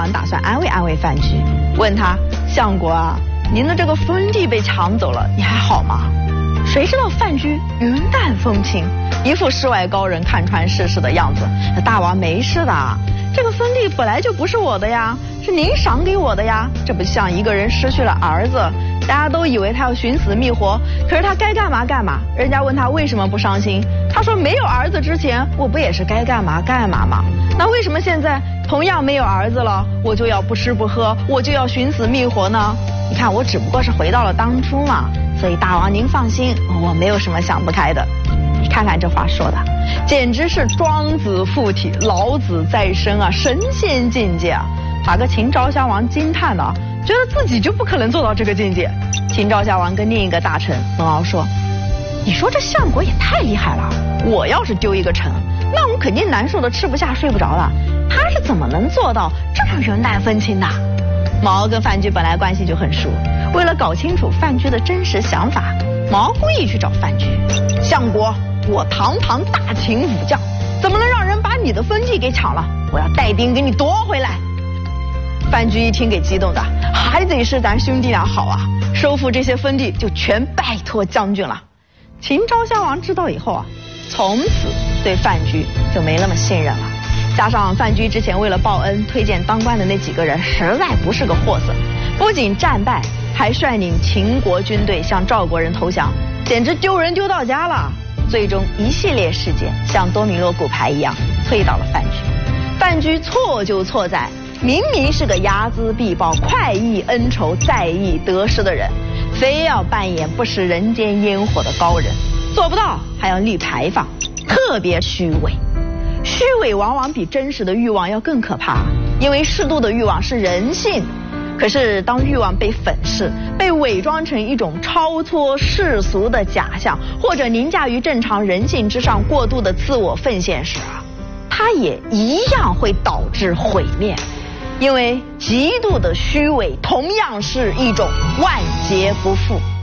王打算安慰安慰范雎，问他：相国啊，您的这个封地被抢走了，你还好吗？谁知道范雎云淡风轻，一副世外高人看穿世事的样子。大王没事的，这个封地本来就不是我的呀，是您赏给我的呀。这不像一个人失去了儿子，大家都以为他要寻死觅活，可是他该干嘛干嘛。人家问他为什么不伤心，他说没有儿子之前，我不也是该干嘛干嘛吗？那为什么现在同样没有儿子了，我就要不吃不喝，我就要寻死觅活呢？你看我只不过是回到了当初嘛，所以大王您放心，我没有什么想不开的。你看看这话说的，简直是庄子附体，老子再生啊，神仙境界啊！把个秦昭襄王惊叹了，觉得自己就不可能做到这个境界。秦昭襄王跟另一个大臣文敖说：你说这相国也太厉害了，我要是丢一个臣，那我肯定难受的吃不下睡不着了，他是怎么能做到这么云淡风轻的？毛跟范雎本来关系就很熟，为了搞清楚范雎的真实想法，毛故意去找范雎：相国，我堂堂大秦武将，怎么能让人把你的封地给抢了？我要带兵给你夺回来。范雎一听给激动的，还得是咱兄弟俩好啊，收复这些封地就全拜托将军了。秦昭襄王知道以后啊，从此对范雎就没那么信任了。加上范雎之前为了报恩推荐当官的那几个人实在不是个货色，不仅战败，还率领秦国军队向赵国人投降，简直丢人丢到家了。最终一系列事件像多米诺骨牌一样推倒了范雎。范雎错就错在明明是个睚眦必报、快意恩仇、在意得失的人，非要扮演不食人间烟火的高人，做不到还要立牌坊，特别虚伪。虚伪往往比真实的欲望要更可怕，因为适度的欲望是人性。可是当欲望被粉饰，被伪装成一种超脱世俗的假象，或者凌驾于正常人性之上过度的自我奉献时啊，它也一样会导致毁灭。因为极度的虚伪同样是一种万劫不复。